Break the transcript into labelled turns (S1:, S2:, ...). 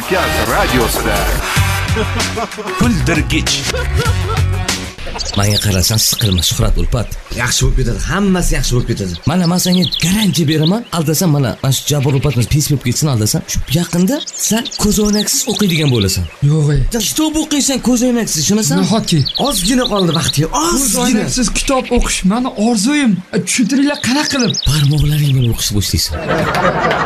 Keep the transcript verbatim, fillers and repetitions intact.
S1: Markaz radiosida. Kuldirgich.
S2: Menga qarasan, siqilma Shuhrat Ulpat.
S3: Yaxshi bo'lib ketadi, hammasi yaxshi bo'lib ketadi.
S2: Mana men senga garantiya beraman. Aldasam mana mana shu Jabr Ulpatimiz pes bo'lib ketsin aldasam. Shu yaqinda sen ko'zoynaksiz o'qiydigan bo'lasan.
S4: Yo'q-ey.
S2: Kitob o'qiysan ko'zoynaksiz, tushunasan?
S4: Nahotki
S3: Ozgina qoldi vaqti, ozgina.
S4: Ko'zoynaksiz kitob o'qish meni orzuyim. Tushuntiringlar qanaqa qilib?
S2: Barmoqlaring bilan o'qishni boshlaysan.